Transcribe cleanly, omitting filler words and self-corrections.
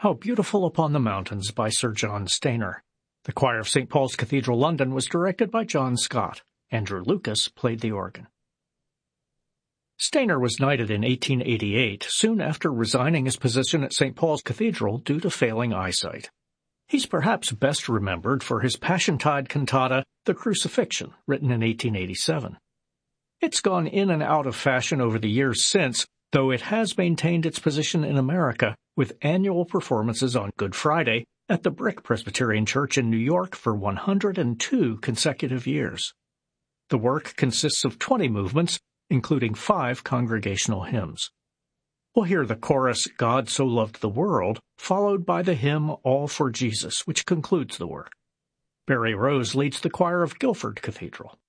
How Beautiful Upon the Mountains by Sir John Stainer. The choir of St. Paul's Cathedral, London, was directed by John Scott. Andrew Lucas played the organ. Stainer was knighted in 1888, soon after resigning his position at St. Paul's Cathedral due to failing eyesight. He's perhaps best remembered for his Passiontide cantata, The Crucifixion, written in 1887. It's gone in and out of fashion over the years since, though it has maintained its position in America with annual performances on Good Friday at the Brick Presbyterian Church in New York for 102 consecutive years. The work consists of 20 movements, including 5 congregational hymns. We'll hear the chorus, God So Loved the World, followed by the hymn All for Jesus, which concludes the work. Barry Rose leads the choir of Guilford Cathedral.